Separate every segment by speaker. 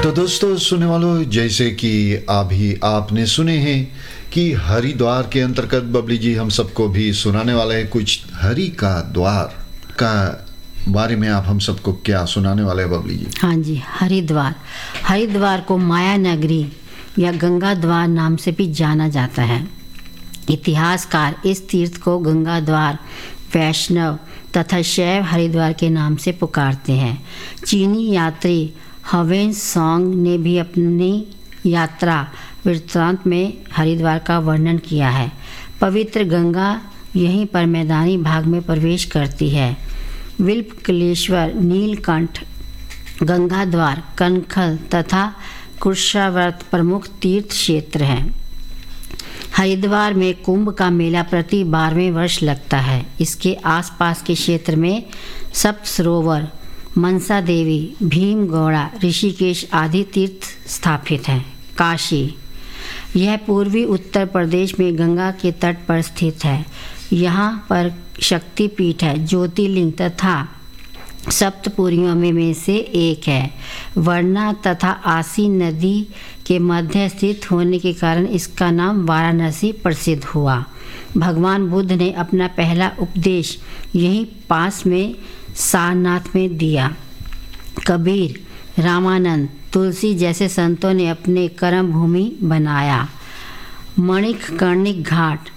Speaker 1: तो दोस्तों सुनने वालों, जैसे कि अभी आपने सुने हैं कि हरिद्वार के अंतर्गत बबली जी हम सबको भी सुनाने वाले हैं कुछ हरि का द्वार का बारे में। आप हम सबको क्या सुनाने वाले हैं बबली जी?
Speaker 2: हाँ जी, हरिद्वार। हरिद्वार को माया नगरी या गंगा द्वार नाम से भी जाना जाता है। इतिहासकार इस तीर्थ को गंगा द्वार, वैष्णव तथा शैव हरिद्वार के नाम से पुकारते हैं। चीनी यात्री हवेन सॉन्ग ने भी अपनी यात्रा वृत्तांत में हरिद्वार का वर्णन किया है। पवित्र गंगा यहीं पर मैदानी भाग में प्रवेश करती है। विल्पकलेश्वर, नीलकंठ, गंगा द्वार, कनखल तथा कुशावर्त प्रमुख तीर्थ क्षेत्र हैं। हरिद्वार में कुंभ का मेला प्रति 12वें वर्ष लगता है। इसके आसपास के क्षेत्र में सप्त सरोवर, मनसा देवी, भीमगौड़ा, ऋषिकेश आदि तीर्थ स्थापित हैं। काशी, यह पूर्वी उत्तर प्रदेश में गंगा के तट पर स्थित है। यहाँ पर शक्तिपीठ है, ज्योतिर्लिंग तथा सप्तपुरियों में से एक है। वर्णा तथा आसी नदी के मध्य स्थित होने के कारण इसका नाम वाराणसी प्रसिद्ध हुआ। भगवान बुद्ध ने अपना पहला उपदेश यहीं पास में सारनाथ में दिया। कबीर, रामानंद, तुलसी जैसे संतों ने अपने कर्म भूमि बनाया। मणिकर्णिक घाट,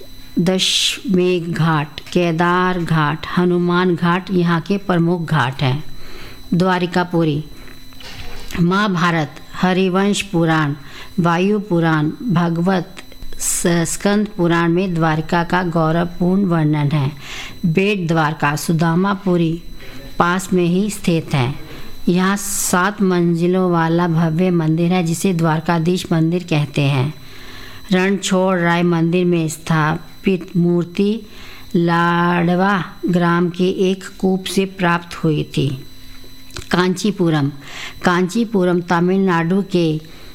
Speaker 2: दशमेघ घाट, केदार घाट, हनुमान घाट यहाँ के प्रमुख घाट हैं। द्वारिकापुरी, महाभारत, हरिवंश पुराण, वायु पुराण, भगवत स्कंद पुराण में द्वारिका का गौरवपूर्ण वर्णन है। बेट द्वारका, सुदामापुरी पास में ही स्थित है। यहाँ 7 मंजिलों वाला भव्य मंदिर है जिसे द्वारकाधीश मंदिर कहते हैं। रणछोड़ राय मंदिर में स्थापित मूर्ति लाडवा ग्राम के एक कूप से प्राप्त हुई थी। कांचीपुरम, कांचीपुरम तमिलनाडु के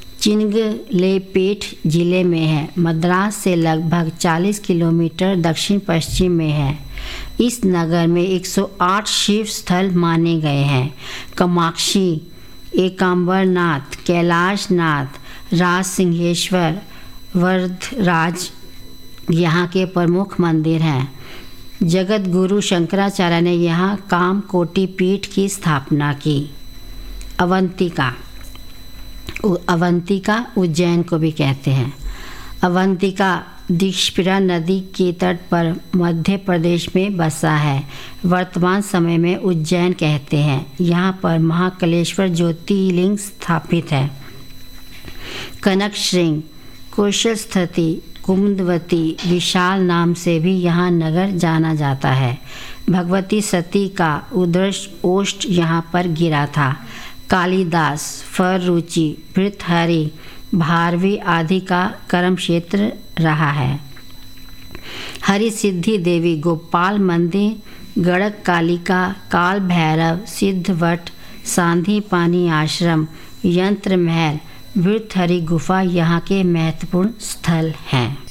Speaker 2: चिंगलेपेट जिले में है। मद्रास से लगभग 40 किलोमीटर दक्षिण पश्चिम में है। इस नगर में 108 शिव स्थल माने गए हैं। कामाक्षी, एकांबरनाथ, कैलाशनाथ, राज सिंहेश्वर, वरदराज यहाँ के प्रमुख मंदिर हैं। जगत गुरु शंकराचार्य ने यहाँ कामकोटि पीठ की स्थापना की। अवंतिका, अवंतिका उज्जैन को भी कहते हैं। अवंतिका दिक्षिप्रा नदी के तट पर मध्य प्रदेश में बसा है। वर्तमान समय में उज्जैन कहते हैं। यहाँ पर महाकालेश्वर ज्योतिर्लिंग स्थापित है। कनक श्रृंग, कुशस्थती, कुमुदवती, विशाल नाम से भी यहाँ नगर जाना जाता है। भगवती सती का उदृश ओष्ठ यहाँ पर गिरा था। कालिदास, फररुचि, भृतहरि, भारवी आदि का कर्म क्षेत्र रहा है। हरि सिद्धि देवी, गोपाल मंदिर, गड़क कालिका, काल भैरव, सिद्धवट, सांधी पानी आश्रम, यंत्र महल, भृतहरि गुफा यहाँ के महत्वपूर्ण स्थल हैं।